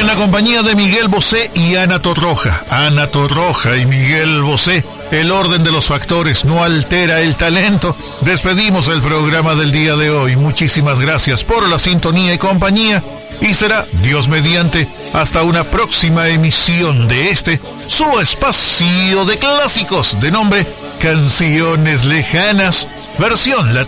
la compañía de Miguel Bosé y Ana Torroja. Ana Torroja y Miguel Bosé. El orden de los factores no altera el talento. Despedimos el programa del día de hoy. Muchísimas gracias por la sintonía y compañía. Y será, Dios mediante, hasta una próxima emisión de su espacio de clásicos de nombre Canciones Lejanas, versión latina.